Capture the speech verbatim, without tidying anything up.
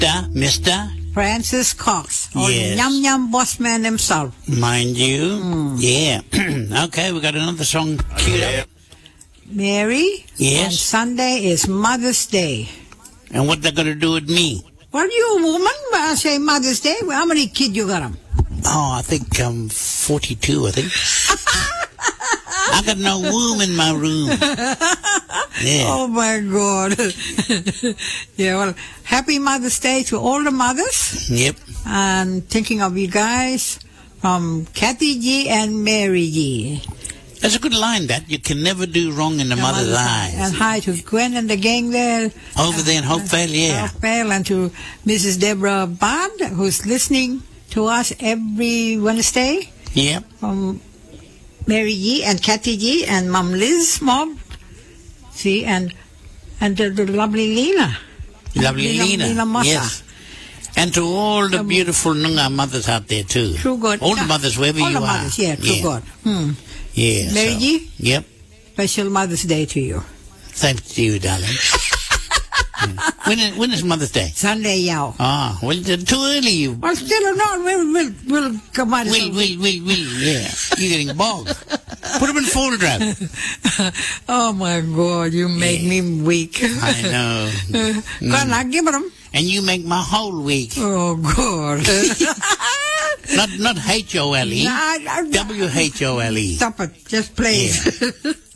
Mister Mister Francis Cox. Or Yes. Yum Yum Bossman himself. Mind you. Mm. Yeah. Okay, we got another song queued up. Mary. Yes. And Sunday is Mother's Day. And what they got to do with me? Well, you a woman, but I say Mother's Day. Well, how many kids you got 'em? Oh, I think I'm forty-two, I think. I got no womb in my room. Yeah. Oh, my God. Yeah, well, happy Mother's Day to all the mothers. Yep. And thinking of you guys from Kathy G and Mary G. That's a good line, that. You can never do wrong in the Your mother's eyes. And hi to Gwen and the gang there. Over there in Hopevale, yeah. Hopevale, and to Missus Deborah Bond, who's listening to us every Wednesday. Yep. From Mary G and Kathy G and Mom Liz Mob. See, and and the, the lovely Lena. Lovely Lena, Lena. Lena Mossa. Yes. And to all the Um, beautiful Noongar mothers out there, too. True God. All the mothers, wherever all you the are. mothers, yeah, true yeah. God. Hmm. Yeah. Mary so- G, Yep. special Mother's Day to you. Thanks to you, darling. Mm. when, is, when is Mother's Day? Sunday, yow. Ah, well, it's too early. You. Well, still not. We'll, we'll, we'll come out. Will, will, will, will. Yeah. You're getting bogged. Put them in full drive. Oh, my God, you make Yeah. me weak. I know. Go on, now, give it 'em. And you make my whole week. Oh, God. Not not H O L E. Nah, I- I- W H O L E. Stop it. Just play it.